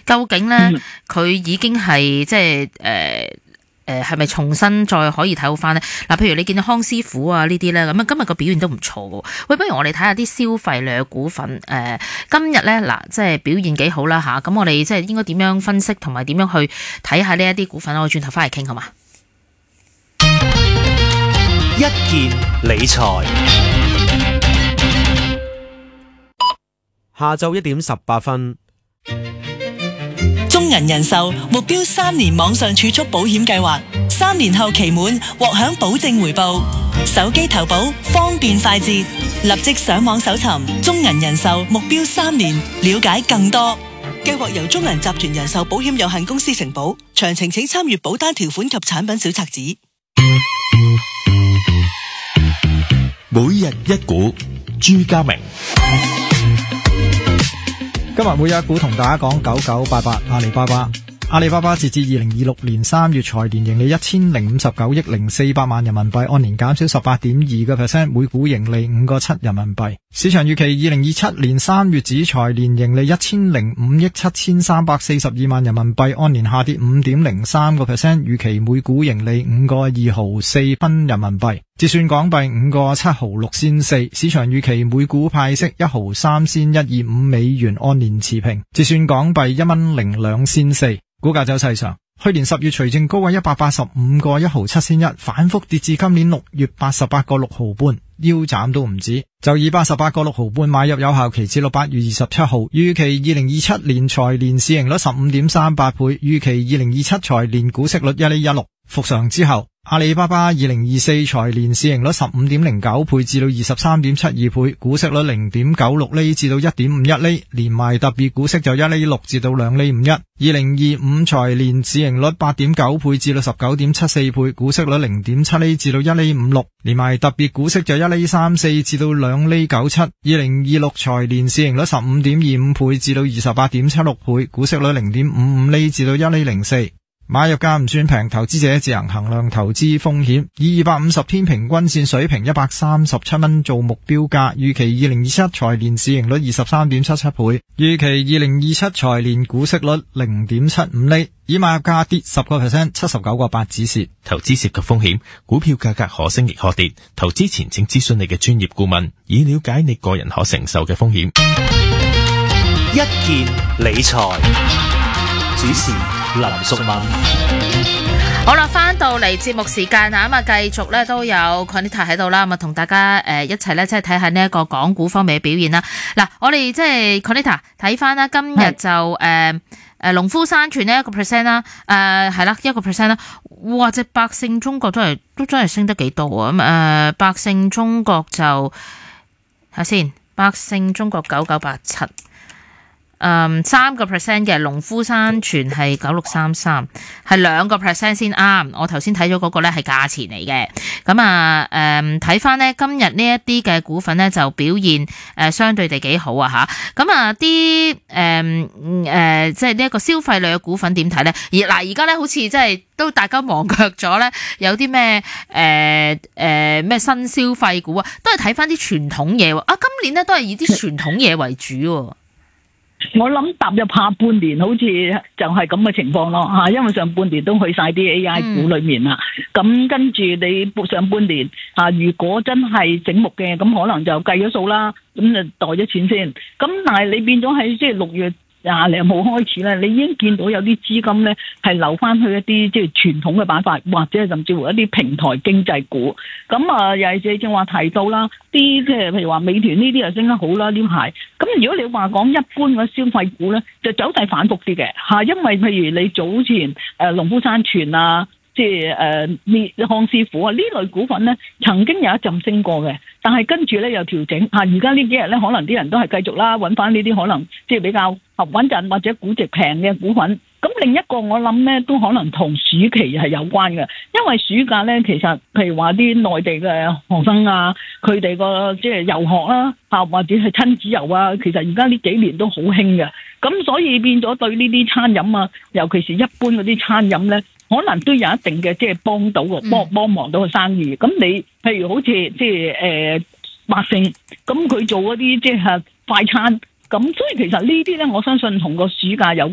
究竟咧佢已經係即係係咪重新再可以睇好翻呢？嗱，譬如你見到康師傅啊呢啲咧，咁啊今日個表現都唔錯嘅。喂，不如我哋睇下啲消費類嘅股份，今日咧嗱，即係表現幾好啦吓。咁我哋即係應該點樣分析同埋點樣去睇下呢一啲股份？我轉頭翻嚟傾好嘛？ 一件理財，下晝1點18分。 中銀人壽目標3年網上儲蓄保險計劃，3年後期滿獲享保證回報，手機投保方便快捷，立即上網搜尋中銀人壽目標3年，了解更多。計劃由中銀集團人壽保險有限公司承保，詳情請參閱保單條款及產品小冊子。 每日一股，朱家明。 今日每日一股同大家講9988阿里巴巴。阿里巴巴截至2026年3月財年盈利1059億0400萬人民幣，按年減少 18.2%， 每股盈利5個7人民幣。市場預期2027年3月止財年盈利1005億7342萬人民幣，按年下跌 5.03%， 預期每股盈利5個2毫4分人民幣，折算港幣5個7毫6仙4。市場預期每股派息1毫3仙125美元，按年持平，折算港幣1蚊02仙4。股價走勢上，去年10月除淨高位185個1毫7仙1，反覆跌至今年6月88個6毫半，腰斬都唔止，就以88個6毫半買入，有效期至8月27號。預期2027年財年市盈率 15.38 倍，預期2027財年股息率1厘16。復常之後，阿里巴巴2024財年市盈率 15.09 倍至到 23.72 倍，股息率 0.96 厘至到 1.51 厘，連埋特別股息就1厘6至到2厘51。2025財年市盈率 8.9 倍至到 19.74 倍，股息率 0.7 厘至到1厘56，連埋特別股息就1厘34至到2厘97。2026財年市盈率 15.25 倍至到 28.76 倍，股息率 0.55 厘至到1厘04。買入價唔算平，投資者自行衡量投資風險，以250天平均線水平137蚊做目標價，預期2027財年市盈率 23.77 倍，預期2027財年股息率 0.75 厘，以買入價跌 10%， 79個8止蝕。 投資涉及風險，股票價格可升亦可跌，投資前請諮詢你嘅專業顧問，以了解你個人可承受嘅風險。 一件理財，主持林淑敏。 好啦，翻到嚟節目時間啊，咁啊繼續咧都有 Conita 喺度啦，咁啊同大家一齊咧即係睇下呢一個港股方面嘅表現啦。嗱，我哋即係 Conita 睇翻啦，今日就農夫山泉呢 1% 啦，係啦1% 啦，哇！隻百勝中國都真係升得幾多啊！咁百勝中國就睇下先，百勝中國9987。3% 嘅農夫山泉係9633，係2% 先啱。我頭先睇咗嗰個咧係價錢嚟嘅。咁啊，睇翻呢今日呢一啲嘅股份呢就表現相對地幾好啊吓。咁啊啲即係呢一個消費類嘅股份點睇呢？而家咧好似即係都大家忘卻咗咧，有啲咩咩新消費股啊，都係睇翻啲傳統嘢啊。今年呢都係以啲傳統嘢為主。 我諗踏入下半年好似就係咁嘅情況咯吓，因為上半年都去晒啲 AI 股裏面啦，咁跟住你上半年啊，如果真係醒目嘅，咁可能就計咗數啦，咁就袋咗錢先。咁但係你變咗喺即係6月20號開始咧，你已經見到有啲資金咧係流翻去一啲即係傳統嘅板塊，或者係甚至乎一啲平台經濟股。咁啊，又係正話提到啦，啲即係譬如話美團呢啲又升得好啦呢排。咁如果你話講一般嘅消費股咧，就走勢反覆啲嘅嚇，因為譬如你早前農夫山泉啊，即係康師傅啊呢類股份咧，曾經有一陣升過嘅，但係跟住咧又調整嚇。而家呢幾日咧，可能啲人都係繼續啦，揾翻呢啲可能即係比較穩陣或者估值平嘅股份。咁另一個我諗咧，都可能同暑期係有關嘅，因為暑假咧其實譬如話啲內地嘅學生啊，佢哋個即係遊學啦或者係親子遊啊，其實而家呢幾年都好興嘅。咁所以變咗對呢啲餐飲啊，尤其是一般嗰啲餐飲咧，可能都有一定嘅即係幫忙到個生意。咁你譬如好似即係百勝，咁佢做嗰啲即係快餐，咁所以其實呢啲咧，我相信同個暑假有關。